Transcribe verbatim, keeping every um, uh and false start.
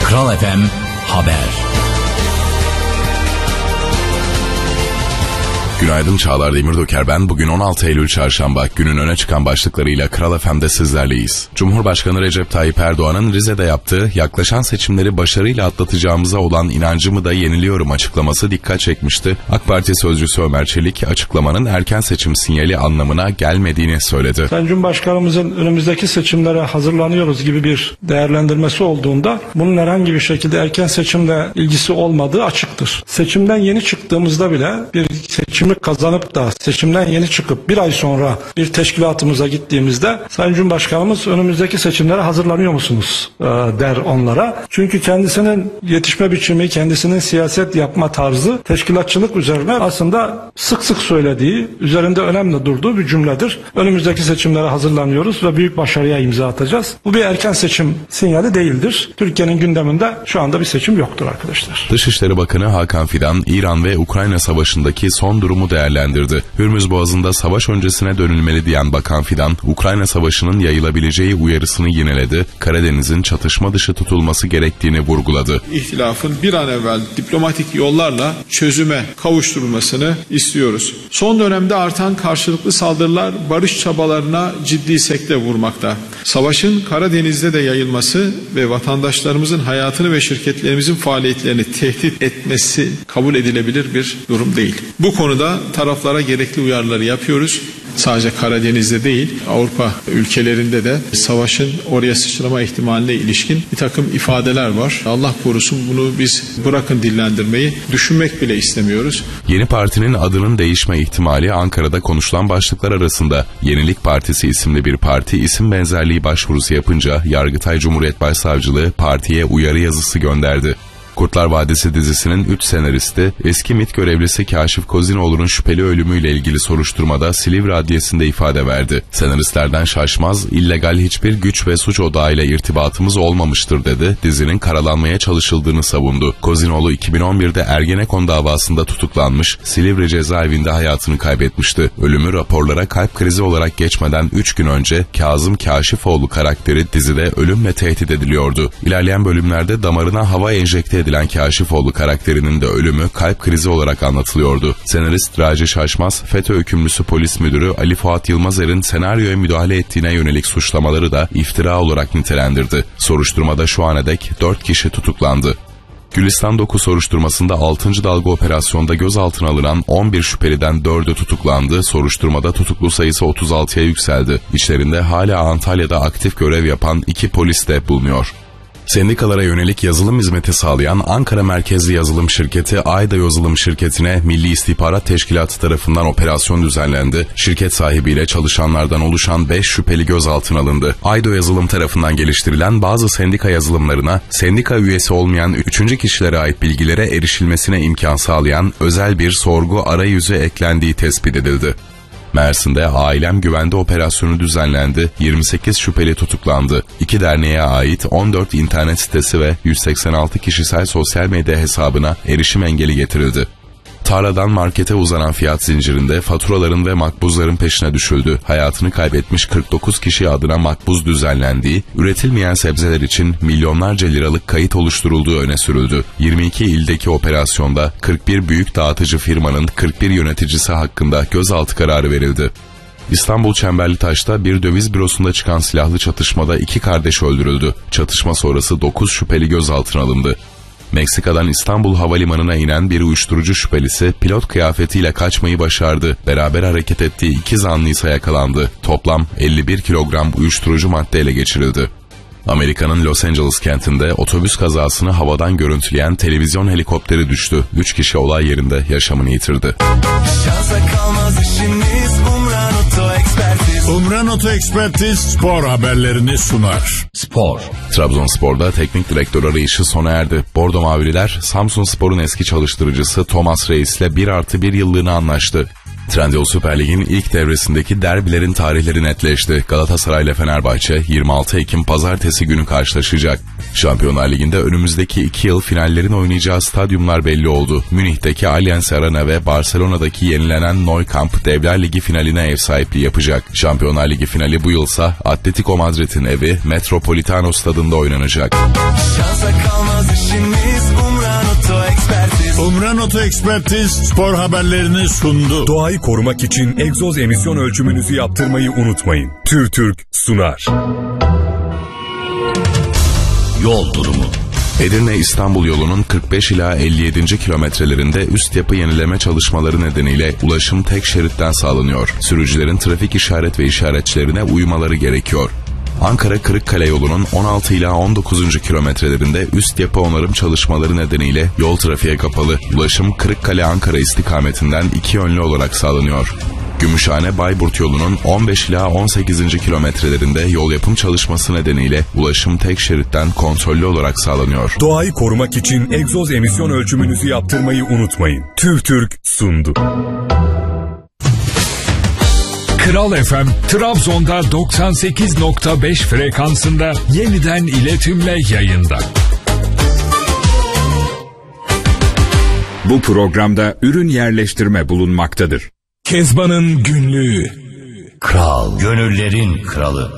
Kral F M Haber. Günaydın, Çağlar Demirdoker ben. Bugün on altı Eylül Çarşamba. Günün öne çıkan başlıklarıyla Kral F M'de sizlerleyiz. Cumhurbaşkanı Recep Tayyip Erdoğan'ın Rize'de yaptığı yaklaşan seçimleri başarıyla atlatacağımıza olan inancımı da yeniliyorum açıklaması dikkat çekmişti. AK Parti sözcüsü Ömer Çelik açıklamanın erken seçim sinyali anlamına gelmediğini söyledi. Sayın Cumhurbaşkanımızın önümüzdeki seçimlere hazırlanıyoruz gibi bir değerlendirmesi olduğunda bunun herhangi bir şekilde erken seçimle ilgisi olmadığı açıktır. Seçimden yeni çıktığımızda bile bir seçimi kazanıp da seçimden yeni çıkıp bir ay sonra bir teşkilatımıza gittiğimizde Sayın Cumhurbaşkanımız önümüzdeki seçimlere hazırlanıyor musunuz e, der onlara. Çünkü kendisinin yetişme biçimi, kendisinin siyaset yapma tarzı teşkilatçılık üzerine aslında sık sık söylediği, üzerinde önemli durduğu bir cümledir. Önümüzdeki seçimlere hazırlanıyoruz ve büyük başarıya imza atacağız. Bu bir erken seçim sinyali değildir. Türkiye'nin gündeminde şu anda bir seçim yoktur arkadaşlar. Dışişleri Bakanı Hakan Fidan, İran ve Ukrayna savaşındaki son durumu değerlendirdi. Hürmüz Boğazı'nda savaş öncesine dönülmeli diyen Bakan Fidan, Ukrayna Savaşı'nın yayılabileceği uyarısını yineledi, Karadeniz'in çatışma dışı tutulması gerektiğini vurguladı. İhtilafın bir an evvel diplomatik yollarla çözüme kavuşturulmasını istiyoruz. Son dönemde artan karşılıklı saldırılar barış çabalarına ciddi sekte vurmakta. Savaşın Karadeniz'de de yayılması ve vatandaşlarımızın hayatını ve şirketlerimizin faaliyetlerini tehdit etmesi kabul edilebilir bir durum değil. Bu konuda taraflara gerekli uyarıları yapıyoruz. Sadece Karadeniz'de değil, Avrupa ülkelerinde de savaşın oraya sıçrama ihtimaline ilişkin bir takım ifadeler var. Allah korusun, bunu biz bırakın dillendirmeyi, düşünmek bile istemiyoruz. Yeni partinin adının değişme ihtimali Ankara'da konuşulan başlıklar arasında. Yenilik Partisi isimli bir parti isim benzerliği başvurusu yapınca Yargıtay Cumhuriyet Başsavcılığı partiye uyarı yazısı gönderdi. Kurtlar Vadisi dizisinin üç senaristi, eski MİT görevlisi Kaşif Kozinoğlu'nun şüpheli ölümüyle ilgili soruşturmada Silivri Adliyesi'nde ifade verdi. Senaristlerden Şaşmaz, illegal hiçbir güç ve suç odağıyla irtibatımız olmamıştır dedi, dizinin karalanmaya çalışıldığını savundu. Kozinoğlu iki bin on birde Ergenekon davasında tutuklanmış, Silivri cezaevinde hayatını kaybetmişti. Ölümü raporlara kalp krizi olarak geçmeden üç gün önce Kazım Kaşifoğlu karakteri dizide ölümle tehdit ediliyordu. İlerleyen bölümlerde damarına hava enjekte edilen Kaşifoğlu karakterinin de ölümü kalp krizi olarak anlatılıyordu. Senarist Raci Şaşmaz, FETÖ hükümlüsü polis müdürü Ali Fuat Yılmazer'in senaryoya müdahale ettiğine yönelik suçlamaları da iftira olarak nitelendirdi. Soruşturmada şu ana dek dört kişi tutuklandı. Gülistan Doku soruşturmasında altıncı dalga operasyonda gözaltına alınan on bir şüpheliden dördü tutuklandı. Soruşturmada tutuklu sayısı otuz altıya yükseldi. İçlerinde hala Antalya'da aktif görev yapan iki polis de bulunuyor. Sendikalara yönelik yazılım hizmeti sağlayan Ankara merkezli yazılım şirketi Ayda Yazılım Şirketi'ne Milli İstihbarat Teşkilatı tarafından operasyon düzenlendi. Şirket sahibiyle çalışanlardan oluşan beş şüpheli gözaltına alındı. Ayda Yazılım tarafından geliştirilen bazı sendika yazılımlarına sendika üyesi olmayan üçüncü kişilere ait bilgilere erişilmesine imkan sağlayan özel bir sorgu arayüzü eklendiği tespit edildi. Mersin'de Ailem Güvende operasyonu düzenlendi. yirmi sekiz şüpheli tutuklandı. İki derneğe ait on dört internet sitesi ve yüz seksen altı kişisel sosyal medya hesabına erişim engeli getirildi. Tarladan markete uzanan fiyat zincirinde faturaların ve makbuzların peşine düşüldü. Hayatını kaybetmiş kırk dokuz kişi adına makbuz düzenlendiği, üretilmeyen sebzeler için milyonlarca liralık kayıt oluşturulduğu öne sürüldü. yirmi iki ildeki operasyonda kırk bir büyük dağıtıcı firmanın kırk bir yöneticisi hakkında gözaltı kararı verildi. İstanbul Çemberlitaş'ta bir döviz bürosunda çıkan silahlı çatışmada iki kardeş öldürüldü. Çatışma sonrası dokuz şüpheli gözaltına alındı. Meksika'dan İstanbul Havalimanı'na inen bir uyuşturucu şüphelisi pilot kıyafetiyle kaçmayı başardı. Beraber hareket ettiği iki zanlı ise yakalandı. Toplam elli bir kilogram uyuşturucu madde ele geçirildi. Amerika'nın Los Angeles kentinde otobüs kazasını havadan görüntüleyen televizyon helikopteri düştü. Üç kişi olay yerinde yaşamını yitirdi. Şansa kalmaz işimiz, Umran Oto Ekspertiz. Umran Oto Ekspertiz spor haberlerini sunar. Spor. Trabzonspor'da teknik direktör arayışı sona erdi. Bordo Mavililer, Samsunspor'un eski çalıştırıcısı Thomas Reis'le bir artı bir yıllığına anlaştı. Trendyol Süper Lig'in ilk devresindeki derbilerin tarihleri netleşti. Galatasaray ile Fenerbahçe yirmi altı Ekim Pazartesi günü karşılaşacak. Şampiyonlar Ligi'nde önümüzdeki iki yıl finallerin oynayacağı stadyumlar belli oldu. Münih'teki Allianz Arena ve Barcelona'daki yenilenen Nou Camp Devler Ligi finaline ev sahipliği yapacak. Şampiyonlar Ligi finali bu yılsa Atletico Madrid'in evi Metropolitano stadında oynanacak. Şansa kalmaz işimiz Umran Oto Ekspertiz. Umran Oto Ekspertiz spor haberlerini sundu. Doğayı korumak için egzoz emisyon ölçümünüzü yaptırmayı unutmayın. TÜRTÜRK sunar. Yol durumu. Edirne-İstanbul yolunun kırk beş ila elli yedinci kilometrelerinde üst yapı yenileme çalışmaları nedeniyle ulaşım tek şeritten sağlanıyor. Sürücülerin trafik işaret ve işaretçilerine uymaları gerekiyor. Ankara-Kırıkkale yolunun on altı ila on dokuzuncu kilometrelerinde üst yapı onarım çalışmaları nedeniyle yol trafiğe kapalı. Ulaşım Kırıkkale-Ankara istikametinden iki yönlü olarak sağlanıyor. Gümüşhane-Bayburt yolunun on beş ila on sekizinci kilometrelerinde yol yapım çalışması nedeniyle ulaşım tek şeritten kontrollü olarak sağlanıyor. Doğayı korumak için egzoz emisyon ölçümünüzü yaptırmayı unutmayın. TÜRTÜRK sundu. Kral F M, Trabzon'da doksan sekiz nokta beş frekansında yeniden iletimle yayında. Bu programda ürün yerleştirme bulunmaktadır. Kezban'ın günlüğü. Kral, gönüllerin kralı.